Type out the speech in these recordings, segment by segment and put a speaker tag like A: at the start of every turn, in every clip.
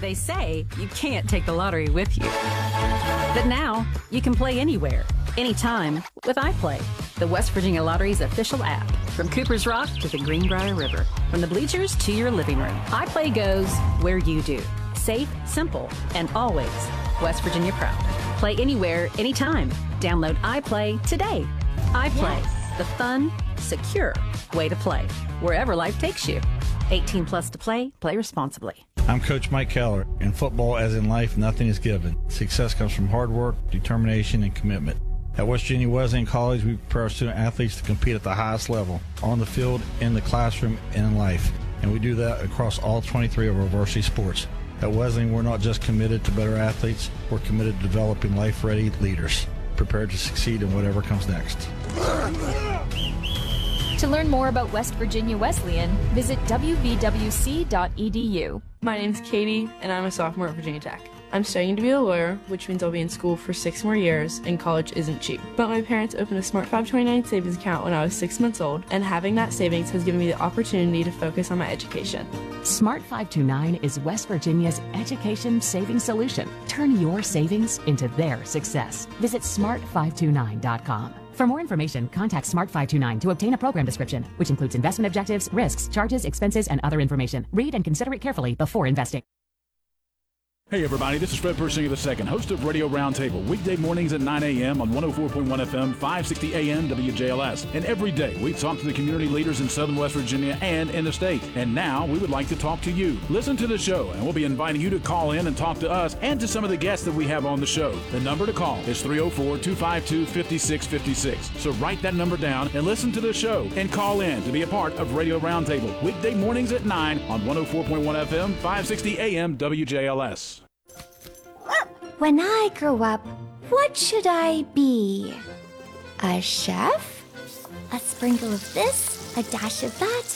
A: They say you can't take the lottery with you. But now, you can play anywhere, anytime with iPlay, the West Virginia Lottery's official app. From Cooper's Rock to the Greenbrier River, from the bleachers to your living room, iPlay goes where you do. Safe, simple, and always West Virginia proud. Play anywhere, anytime. Download iPlay today. iPlay, the fun, secure way to play, wherever life takes you. 18 plus to play. Play responsibly.
B: I'm Coach Mike Keller. In football, as in life, nothing is given. Success comes from hard work, determination, and commitment. At West Virginia Wesleyan College, we prepare our student athletes to compete at the highest level, on the field, in the classroom, and in life. And we do that across all 23 of our varsity sports. At Wesleyan, we're not just committed to better athletes, we're committed to developing life-ready leaders, prepared to succeed in whatever comes next.
C: To learn more about West Virginia Wesleyan, visit wvwc.edu.
D: My name's Katie, and I'm a sophomore at Virginia Tech. I'm studying to be a lawyer, which means I'll be in school for 6 more years, and college isn't cheap. But my parents opened a Smart 529 savings account when I was 6 months old, and having that savings has given me the opportunity to focus on my education.
E: Smart 529 is West Virginia's education savings solution. Turn your savings into their success. Visit smart529.com. For more information, contact Smart 529 to obtain a program description, which includes investment objectives, risks, charges, expenses, and other information. Read and consider it carefully before investing.
F: Hey everybody, this is Fred Persinger II, host of Radio Roundtable, weekday mornings at 9 a.m. on 104.1 FM, 560 AM WJLS. And every day we talk to the community leaders in Southern West Virginia and in the state. And now we would like to talk to you. Listen to the show, and we'll be inviting you to call in and talk to us and to some of the guests that we have on the show. The number to call is 304-252-5656. So write that number down and listen to the show and call in to be a part of Radio Roundtable, weekday mornings at 9 on 104.1 FM, 560 AM WJLS.
G: When I grow up, what should I be? A chef? A sprinkle of this, a dash of that?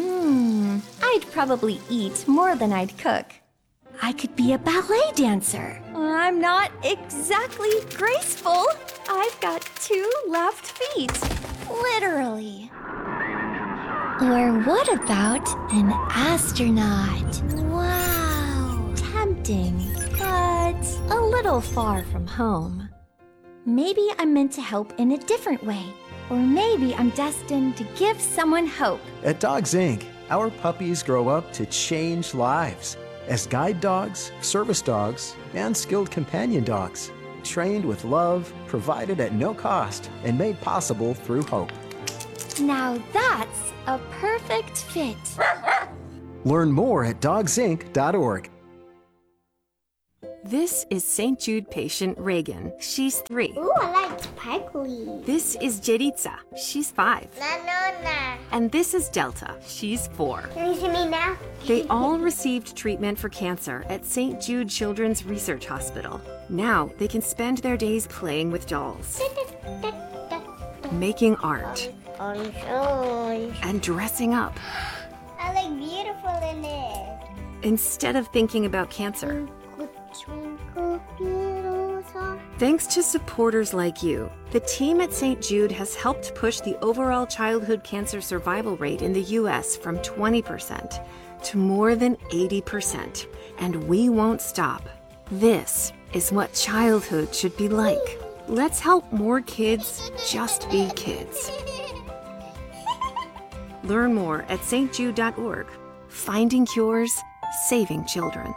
G: I'd probably eat more than I'd cook. I could be a ballet dancer. I'm not exactly graceful. I've got 2 left feet. Literally. Or what about an astronaut? Wow. Tempting. But a little far from home. Maybe I'm meant to help in a different way. Or maybe I'm destined to give someone hope.
H: At Dogs Inc., our puppies grow up to change lives as guide dogs, service dogs, and skilled companion dogs. Trained with love, provided at no cost, and made possible through hope.
G: Now that's a perfect fit.
H: Learn more at dogsinc.org.
I: This is St. Jude patient Reagan. She's 3.
J: Ooh, I like sparkly.
I: This is Jeritza. She's 5.
J: Na.
I: And this is Delta. She's 4.
J: Can you see me now?
I: They all received treatment for cancer at St. Jude Children's Research Hospital. Now they can spend their days playing with dolls, making art, and dressing up.
J: I look beautiful in it.
I: Instead of thinking about cancer. Thanks to supporters like you, the team at St. Jude has helped push the overall childhood cancer survival rate in the U.S. from 20% to more than 80%. And we won't stop. This is what childhood should be like. Let's help more kids just be kids. Learn more at stjude.org. Finding cures, saving children.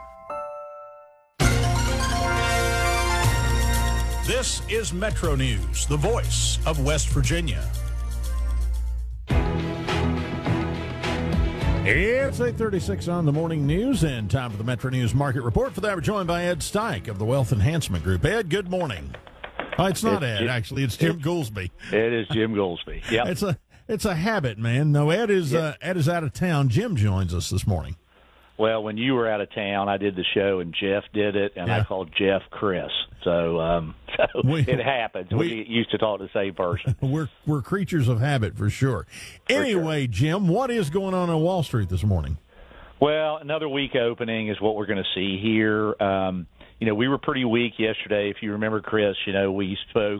K: This is Metro News, the voice of West Virginia. It's 8:36 on the morning news and time for the Metro News Market Report. For that, we're joined by Ed Steich of the Wealth Enhancement Group. Ed, good morning. Oh, it's not Ed, actually. It's Jim Goolsby.
L: It is Jim Goolsby. Yeah,
K: it's a habit, man. No, Ed is out of town. Jim joins us this morning.
L: Well, when you were out of town, I did the show, and Jeff did it, and I called Jeff Chris. So it happens. We get used to talking to the same person.
K: We're creatures of habit for sure. Anyway, Jim, what is going on Wall Street this morning?
L: Well, another weak opening is what we're going to see here. We were pretty weak yesterday. If you remember, Chris, we spoke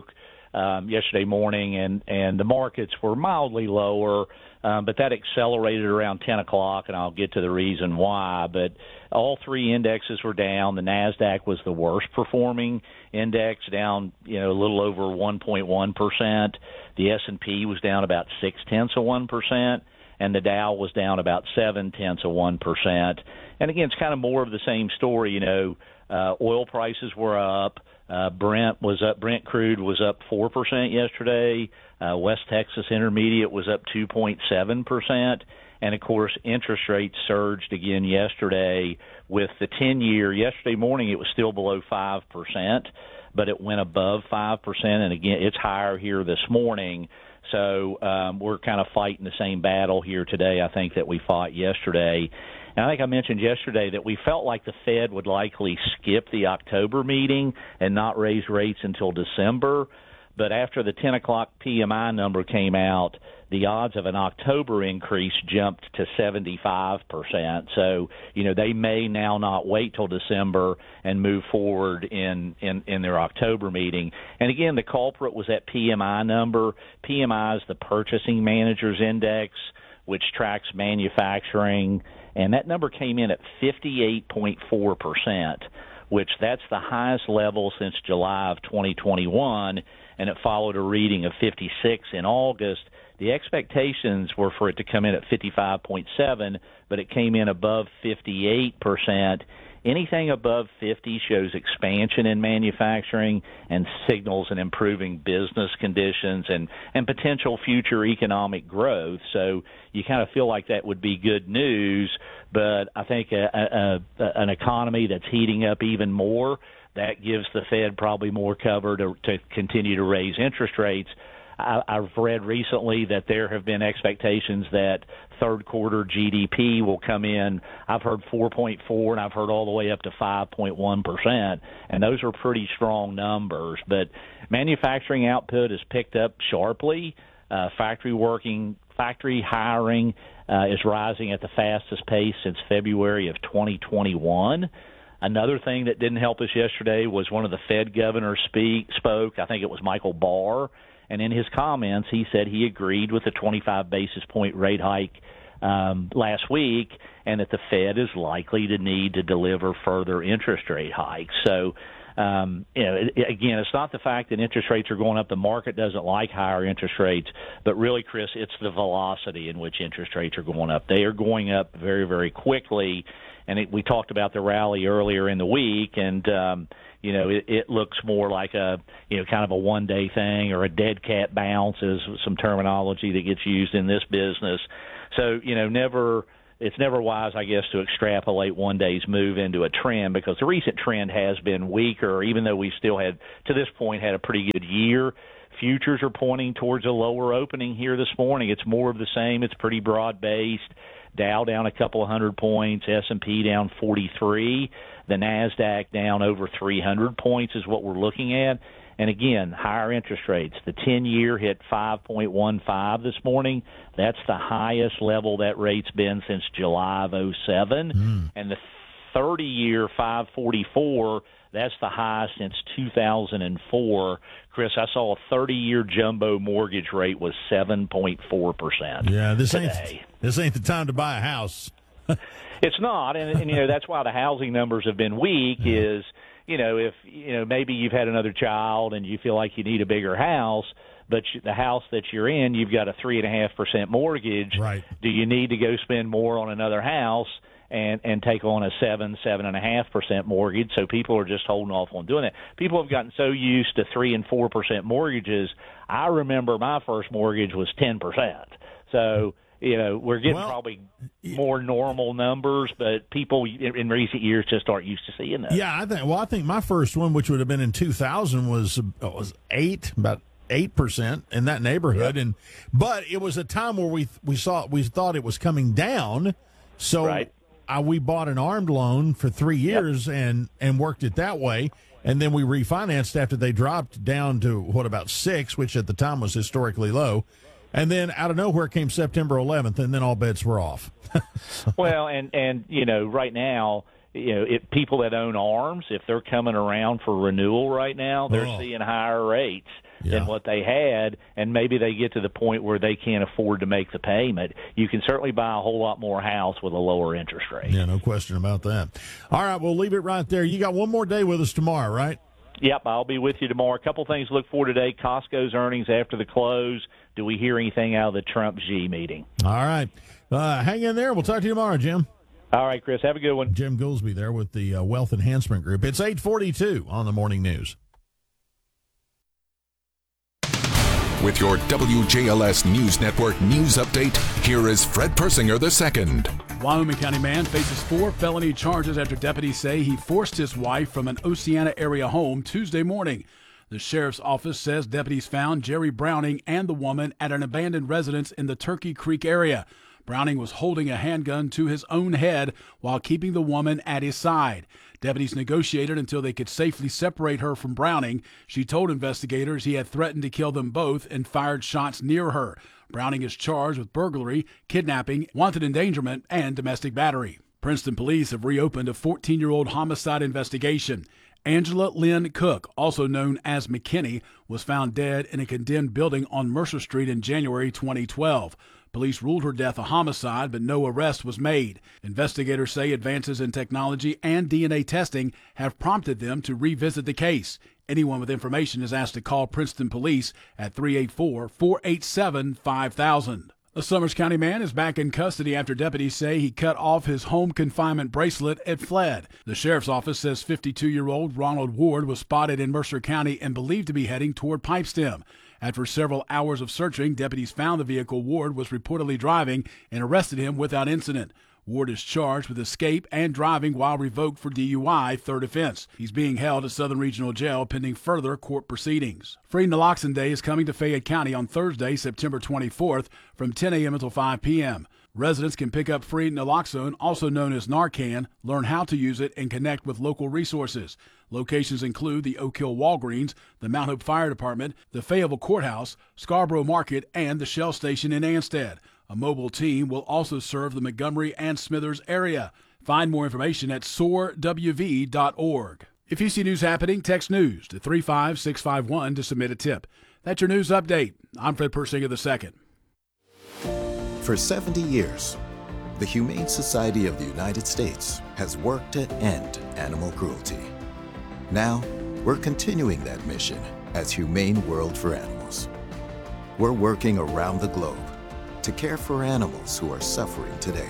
L: yesterday morning, and the markets were mildly lower, but that accelerated around 10 o'clock, and I'll get to the reason why. But all three indexes were down. The NASDAQ was the worst performing index, down a little over 1.1%. The S&P was down about 0.6%, and the Dow was down about 0.7%. And again, it's kind of more of the same story. Oil prices were up. Brent crude was up 4% yesterday. West Texas Intermediate was up 2.7%. And, of course, interest rates surged again yesterday with the 10-year. Yesterday morning it was still below 5%, but it went above 5%. And, again, it's higher here this morning. So we're kind of fighting the same battle here today, I think, that we fought yesterday. And I think I mentioned yesterday that we felt like the Fed would likely skip the October meeting and not raise rates until December. But after the 10 o'clock PMI number came out, the odds of an October increase jumped to 75%. So, they may now not wait till December and move forward in their October meeting. And again, the culprit was that PMI number. PMI is the Purchasing Managers Index, which tracks manufacturing, and that number came in at 58.4%, which that's the highest level since July of 2021, and it followed a reading of 56 in August. The expectations were for it to come in at 55.7, but it came in above 58%. Anything above 50 shows expansion in manufacturing and signals an improving business conditions and potential future economic growth. So you kind of feel like that would be good news, but I think an economy that's heating up even more, that gives the Fed probably more cover to continue to raise interest rates. I've read recently that there have been expectations that third quarter GDP will come in. I've heard 4.4, and I've heard all the way up to 5.1%, and those are pretty strong numbers. But manufacturing output has picked up sharply. Factory hiring is rising at the fastest pace since February of 2021. Another thing that didn't help us yesterday was one of the Fed governors spoke. I think it was Michael Barr. And in his comments, he said he agreed with the 25 basis point rate hike last week, and that the Fed is likely to need to deliver further interest rate hikes. So, again, it's not the fact that interest rates are going up. The market doesn't like higher interest rates, but really, Chris, it's the velocity in which interest rates are going up. They are going up very, very quickly. And we talked about the rally earlier in the week, and it looks more like a kind of a one-day thing, or a dead cat bounce is some terminology that gets used in this business. So it's never wise, I guess, to extrapolate one day's move into a trend, because the recent trend has been weaker, even though we still had to this point had a pretty good year. Futures are pointing towards a lower opening here this morning. It's more of the same. It's pretty broad-based. Dow down a couple of 100 points, S&P down 43, the NASDAQ down over 300 points is what we're looking at. And again, higher interest rates. The 10-year hit 5.15 this morning. That's the highest level that rate's been since July of 2007. And the 30-year 5.44, that's the highest since 2004. Chris, I saw a 30-year jumbo mortgage rate was 7.4%.
K: Yeah, this ain't the time to buy a house.
L: It's not, and that's why the housing numbers have been weak. Is if maybe you've had another child and you feel like you need a bigger house, but the house that you're in, you've got a 3.5% mortgage.
K: Right?
L: Do you need to go spend more on another house and take on a 7.5% mortgage? So people are just holding off on doing that. People have gotten so used to 3% and 4% mortgages. I remember my first mortgage was 10%. So we're getting probably more normal numbers, but people in recent years just aren't used to seeing that.
K: Yeah, I think my first one, which would have been in 2000, was about 8% in that neighborhood.
L: Yep.
K: But it was a time where we thought it was coming down, so
L: right.
K: We bought an ARMed loan for 3 years and worked it that way. And then we refinanced after they dropped down to about 6, which at the time was historically low. And then out of nowhere came September 11th, and then all bets were off.
L: Well, and right now, people that own ARMs, if they're coming around for renewal right now, they're seeing higher rates. than what they had, and maybe they get to the point where they can't afford to make the payment. You can certainly buy a whole lot more house with a lower interest rate.
K: Yeah, no question about that. All right, we'll leave it right there. You got one more day with us tomorrow, right?
L: Yep, I'll be with you tomorrow. A couple things to look for today. Costco's earnings after the close. Do we hear anything out of the Trump-Xi meeting?
K: All right. Hang in there. We'll talk to you tomorrow, Jim.
L: All right, Chris. Have a good one.
K: Jim Goolsby there with the Wealth Enhancement Group. It's 8:42 on the Morning News.
M: With your WJLS News Network news update, here is Fred Persinger II.
F: Wyoming County man faces 4 felony charges after deputies say he forced his wife from an Oceana area home Tuesday morning. The sheriff's office says deputies found Jerry Browning and the woman at an abandoned residence in the Turkey Creek area. Browning was holding a handgun to his own head while keeping the woman at his side. Deputies negotiated until they could safely separate her from Browning. She told investigators he had threatened to kill them both and fired shots near her. Browning is charged with burglary, kidnapping, wanted endangerment, and domestic battery. Princeton police have reopened a 14-year-old homicide investigation. Angela Lynn Cook, also known as McKinney, was found dead in a condemned building on Mercer Street in January 2012. Police ruled her death a homicide, but no arrest was made. Investigators say advances in technology and DNA testing have prompted them to revisit the case. Anyone with information is asked to call Princeton Police at 384-487-5000. A Summers County man is back in custody after deputies say he cut off his home confinement bracelet and fled. The sheriff's office says 52-year-old Ronald Ward was spotted in Mercer County and believed to be heading toward Pipestem. After several hours of searching, deputies found the vehicle Ward was reportedly driving and arrested him without incident. Ward is charged with escape and driving while revoked for DUI, third offense. He's being held at Southern Regional Jail pending further court proceedings. Free Naloxone Day is coming to Fayette County on Thursday, September 24th from 10 a.m. until 5 p.m. Residents can pick up free naloxone, also known as Narcan, learn how to use it, and connect with local resources. Locations include the Oak Hill Walgreens, the Mount Hope Fire Department, the Fayetteville Courthouse, Scarborough Market, and the Shell Station in Ansted. A mobile team will also serve the Montgomery and Smithers area. Find more information at soarwv.org. If you see news happening, text news to 35651 to submit a tip. That's your news update. I'm Fred Persinger II.
N: For 70 years, the Humane Society of the United States has worked to end animal cruelty. Now, we're continuing that mission as Humane World for Animals. We're working around the globe to care for animals who are suffering today.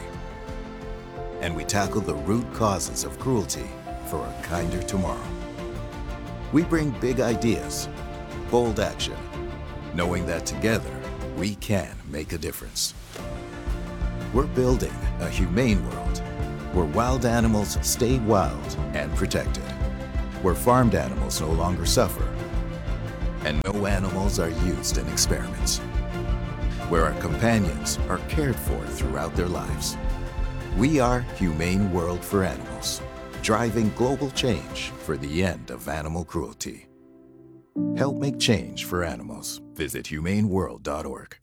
N: And we tackle the root causes of cruelty for a kinder tomorrow. We bring big ideas, bold action, knowing that together we can make a difference. We're building a humane world where wild animals stay wild and protected, where farmed animals no longer suffer, and no animals are used in experiments, where our companions are cared for throughout their lives. We are Humane World for Animals, driving global change for the end of animal cruelty. Help make change for animals. Visit humaneworld.org.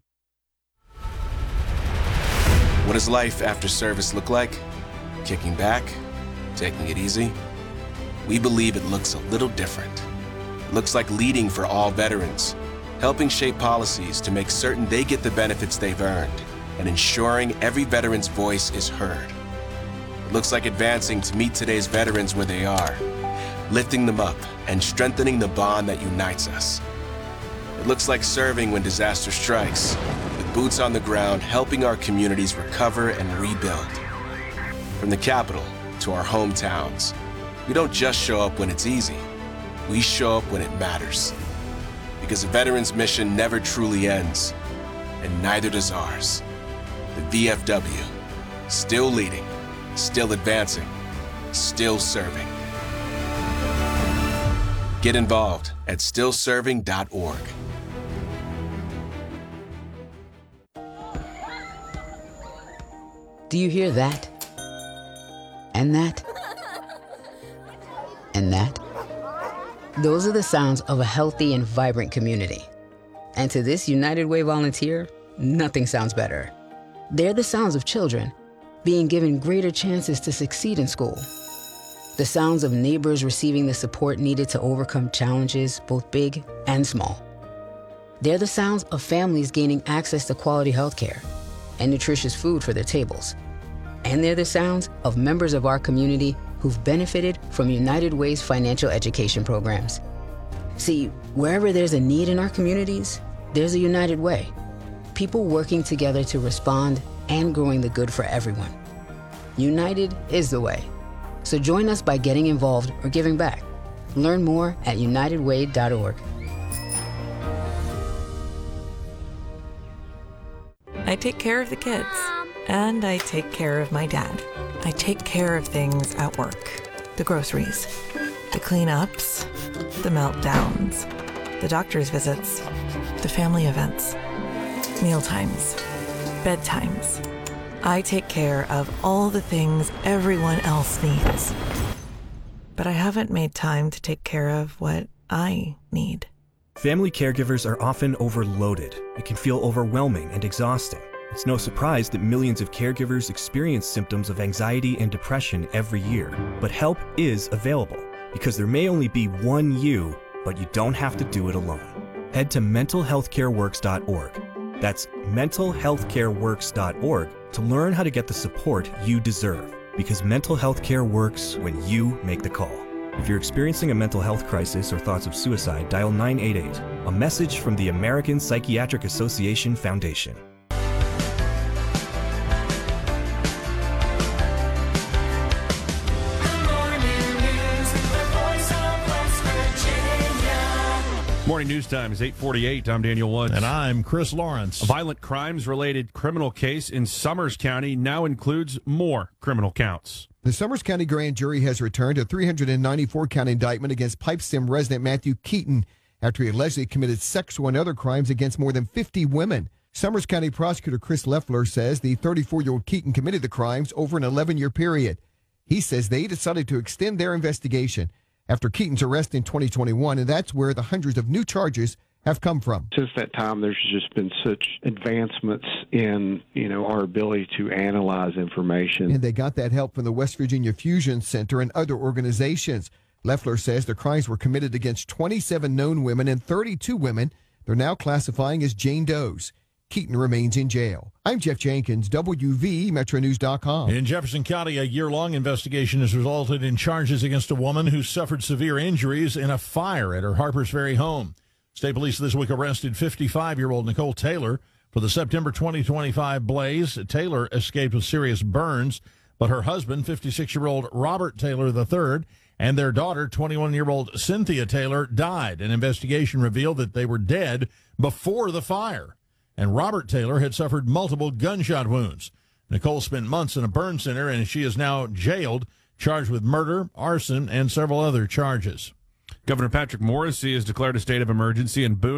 O: What does life after service look like? Kicking back? Taking it easy? We believe it looks a little different. It looks like leading for all veterans, helping shape policies to make certain they get the benefits they've earned, and ensuring every veteran's voice is heard. It looks like advancing to meet today's veterans where they are, lifting them up and strengthening the bond that unites us. It looks like serving when disaster strikes, with boots on the ground helping our communities recover and rebuild. From the capital to our hometowns, we don't just show up when it's easy, we show up when it matters. Because a veteran's mission never truly ends, and neither does ours. The VFW, still leading, still advancing, still serving. Get involved at stillserving.org.
P: Do you hear that? And that? And that? Those are the sounds of a healthy and vibrant community. And to this United Way volunteer, nothing sounds better. They're the sounds of children being given greater chances to succeed in school. The sounds of neighbors receiving the support needed to overcome challenges, both big and small. They're the sounds of families gaining access to quality health care and nutritious food for their tables. And they're the sounds of members of our community who've benefited from United Way's financial education programs. See, wherever there's a need in our communities, there's a United Way. People working together to respond and growing the good for everyone. United is the way. So join us by getting involved or giving back. Learn more at unitedway.org.
Q: I take care of the kids, and I take care of my dad. I take care of things at work. The groceries, the cleanups, the meltdowns, the doctor's visits, the family events, mealtimes, bedtimes. I take care of all the things everyone else needs. But I haven't made time to take care of what I need.
R: Family caregivers are often overloaded. It can feel overwhelming and exhausting. It's no surprise that millions of caregivers experience symptoms of anxiety and depression every year. But help is available, because there may only be one you, but you don't have to do it alone. Head to mentalhealthcareworks.org. That's mentalhealthcareworks.org to learn how to get the support you deserve, because mental health care works when you make the call. If you're experiencing a mental health crisis or thoughts of suicide, dial 988, a message from the American Psychiatric Association Foundation.
S: Morning news time is 8:48. I'm Daniel Woods.
K: And I'm Chris Lawrence.
S: A violent crimes-related criminal case in Summers County now includes more criminal counts.
T: The Summers County grand jury has returned a 394-count indictment against Pipestem resident Matthew Keaton after he allegedly committed sexual and other crimes against more than 50 women. Summers County prosecutor Chris Leffler says the 34-year-old Keaton committed the crimes over an 11-year period. He says they decided to extend their investigation after Keaton's arrest in 2021, and that's where the hundreds of new charges have come from.
U: Since that time, there's just been such advancements in, our ability to analyze information.
T: And they got that help from the West Virginia Fusion Center and other organizations. Leffler says the crimes were committed against 27 known women and 32 women they're now classifying as Jane Does. Keaton remains in jail. I'm Jeff Jenkins, WVMetroNews.com.
K: In Jefferson County, a year-long investigation has resulted in charges against a woman who suffered severe injuries in a fire at her Harpers Ferry home. State police this week arrested 55-year-old Nicole Taylor for the September 2025 blaze. Taylor escaped with serious burns, but her husband, 56-year-old Robert Taylor III, and their daughter, 21-year-old Cynthia Taylor, died. An investigation revealed that they were dead before the fire, and Robert Taylor had suffered multiple gunshot wounds. Nicole spent months in a burn center, and she is now jailed, charged with murder, arson, and several other charges.
S: Governor Patrick Morrisey has declared a state of emergency in Boone